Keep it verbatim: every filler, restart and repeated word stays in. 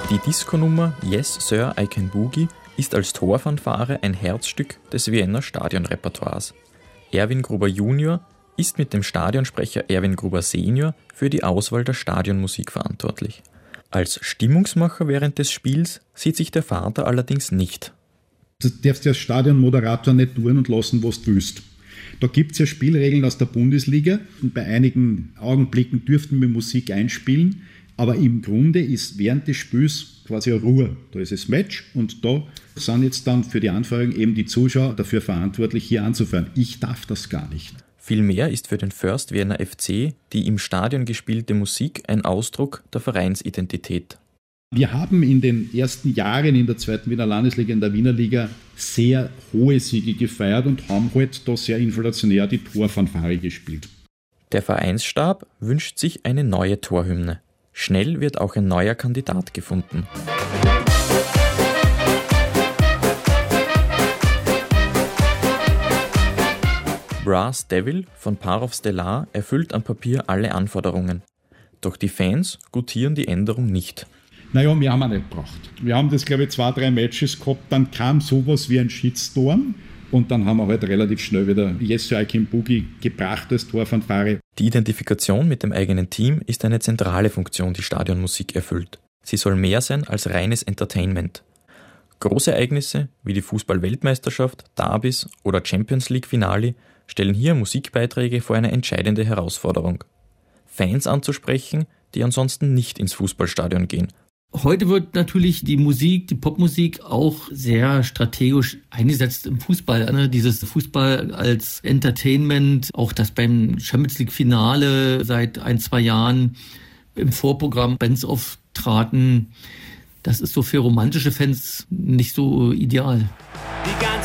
Die Disco-Nummer Yes Sir, I Can Boogie ist als Torfanfare ein Herzstück des Wiener Stadionrepertoires. Erwin Gruber Junior ist mit dem Stadionsprecher Erwin Gruber Senior für die Auswahl der Stadionmusik verantwortlich. Als Stimmungsmacher während des Spiels sieht sich der Vater allerdings nicht. Du darfst ja als Stadionmoderator nicht tun und lassen, was du willst. Da gibt es ja Spielregeln aus der Bundesliga und bei einigen Augenblicken dürften wir Musik einspielen, aber im Grunde ist während des Spiels quasi eine Ruhe. Da ist das Match und da sind jetzt dann für die Anfeuerung eben die Zuschauer dafür verantwortlich, hier anzufeuern. Ich darf das gar nicht. Vielmehr ist für den First Vienna F C die im Stadion gespielte Musik ein Ausdruck der Vereinsidentität. Wir haben in den ersten Jahren in der zweiten Wiener Landesliga, in der Wiener Liga, sehr hohe Siege gefeiert und haben halt da sehr inflationär die Torfanfare gespielt. Der Vereinsstab wünscht sich eine neue Torhymne. Schnell wird auch ein neuer Kandidat gefunden. Brass Devil von Parov Stellar erfüllt am Papier alle Anforderungen. Doch die Fans gutieren die Änderung nicht. Naja, wir haben auch nicht gebraucht. Wir haben das, glaube ich, zwei, drei Matches gehabt, dann kam sowas wie ein Shitstorm und dann haben wir halt relativ schnell wieder Yes Sir, I Can Boogie gebracht als Torfanfare. Die Identifikation mit dem eigenen Team ist eine zentrale Funktion, die Stadionmusik erfüllt. Sie soll mehr sein als reines Entertainment. Große Ereignisse wie die Fußball-Weltmeisterschaft, Derbys oder Champions League-Finale stellen hier Musikbeiträge vor eine entscheidende Herausforderung. Fans anzusprechen, die ansonsten nicht ins Fußballstadion gehen. Heute wird natürlich die Musik, die Popmusik auch sehr strategisch eingesetzt im Fußball. Ne? Dieses Fußball als Entertainment, auch das beim Champions League Finale seit ein, zwei Jahren im Vorprogramm Bands auftraten. Das ist so für romantische Fans nicht so ideal. Die ganze